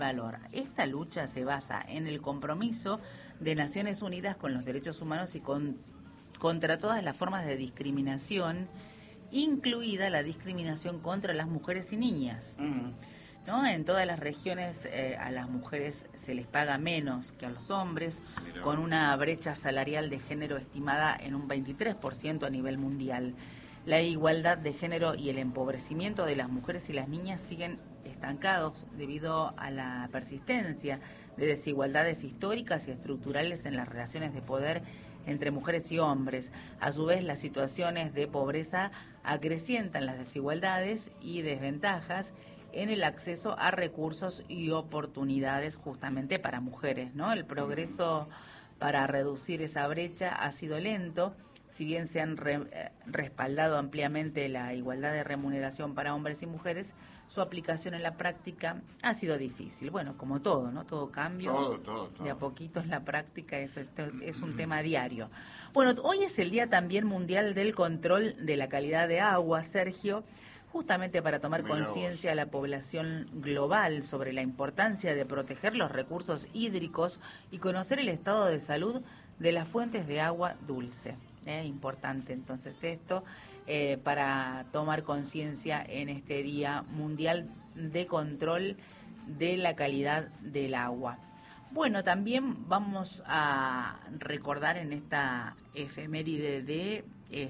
valor. Esta lucha se basa en el compromiso de Naciones Unidas con los derechos humanos y contra todas las formas de discriminación, incluida la discriminación contra las mujeres y niñas. ¿No? En todas las regiones a las mujeres se les paga menos que a los hombres, con una brecha salarial de género estimada en un 23% a nivel mundial. La igualdad de género y el empobrecimiento de las mujeres y las niñas siguen estancados debido a la persistencia de desigualdades históricas y estructurales en las relaciones de poder entre mujeres y hombres. A su vez, las situaciones de pobreza acrecientan las desigualdades y desventajas en el acceso a recursos y oportunidades justamente para mujeres, ¿no? El progreso para reducir esa brecha ha sido lento, si bien se han respaldado ampliamente la igualdad de remuneración para hombres y mujeres, su aplicación en la práctica ha sido difícil. Bueno, como todo, ¿no? Todo cambio, todo. de a poquito en la práctica es un tema diario. Bueno, hoy es el Día también Mundial del Control de la Calidad de Agua, Sergio, justamente para tomar conciencia a la población global sobre la importancia de proteger los recursos hídricos y conocer el estado de salud de las fuentes de agua dulce. Importante entonces esto para tomar conciencia en este Día Mundial de Control de la Calidad del Agua. Bueno, también vamos a recordar en esta efeméride de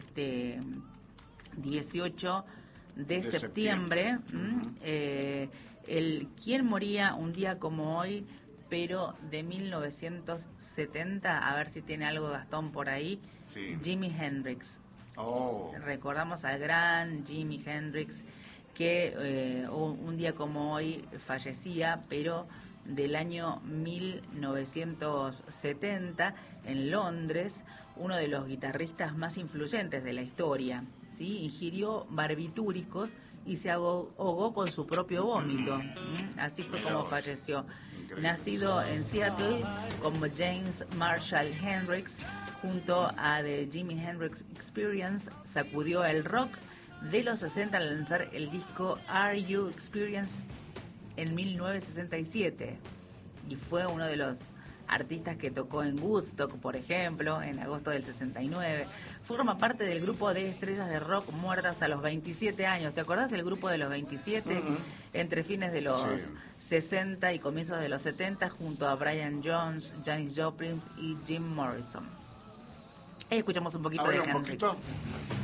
18 de septiembre, ¿quién moría un día como hoy, pero de 1970? A ver si tiene algo Gastón por ahí. Sí. Jimi Hendrix. Recordamos al gran Jimi Hendrix que un día como hoy fallecía, pero del año 1970 en Londres, uno de los guitarristas más influyentes de la historia. ¿Sí? Ingirió barbitúricos y se ahogó con su propio vómito. Así fue como falleció. Nacido en Seattle como James Marshall Hendrix, junto a The Jimi Hendrix Experience, sacudió el rock de los 60 al lanzar el disco Are You Experience en 1967. Y fue uno de los artistas que tocó en Woodstock, por ejemplo, en agosto del 69. Forma parte del grupo de estrellas de rock muertas a los 27 años. ¿Te acordás del grupo de los 27? Entre fines de los 60 y comienzos de los 70, junto a Brian Jones, Janis Joplin y Jim Morrison. Escuchamos un poquito de Hendrix.